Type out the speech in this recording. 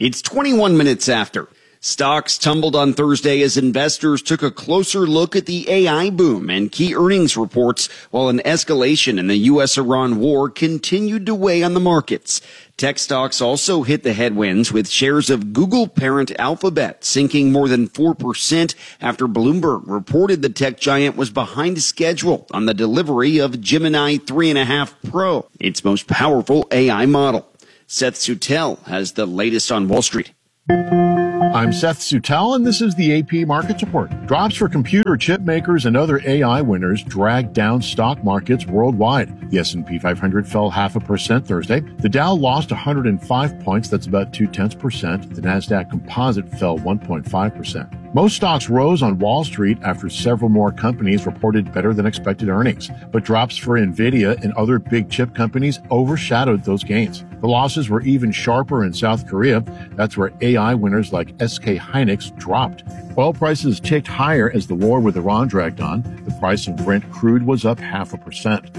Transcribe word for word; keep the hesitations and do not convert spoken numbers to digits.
It's twenty-one minutes after. Stocks tumbled on Thursday as investors took a closer look at the A I boom and key earnings reports, while an escalation in the U S Iran war continued to weigh on the markets. Tech stocks also hit the headwinds, with shares of Google parent Alphabet sinking more than four percent after Bloomberg reported the tech giant was behind schedule on the delivery of Gemini three point five Pro, its most powerful A I model. Seth Sutel has the latest on Wall Street. I'm Seth Sutel, and this is the A P Markets Report. Drops for computer chip makers and other A I winners dragged down stock markets worldwide. The S and P five hundred fell half a percent Thursday. The Dow lost one hundred five points. That's about two-tenths percent. The Nasdaq Composite fell one point five percent. Most stocks rose on Wall Street after several more companies reported better than expected earnings. But drops for Nvidia and other big chip companies overshadowed those gains. The losses were even sharper in South Korea. That's where A I winners like S K Hynix dropped. Oil prices ticked higher as the war with Iran dragged on. The price of Brent crude was up half a percent.